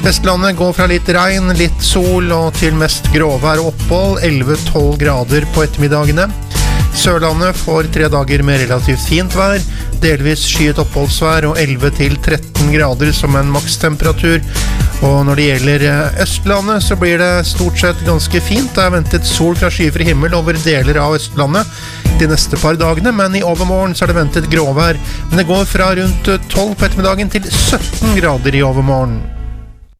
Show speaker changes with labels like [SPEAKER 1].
[SPEAKER 1] Vestlandet går fra litt regn, litt sol og til mest gråvær og opphold, 11-12 grader på ettermiddagene. Sørlandet får 3 dager med relativt fint vær, delvis skyet oppholdsvær og 11-13 grader som en makstemperatur. Og når det gjelder Østlandet så blir det stort sett ganske fint. Det er ventet sol fra skyfri himmel over deler av Østlandet de neste par dagene, men i overmorgen så er det ventet gråvær. Men det går fra rundt 12 på ettermiddagen til 17 grader i overmorgen.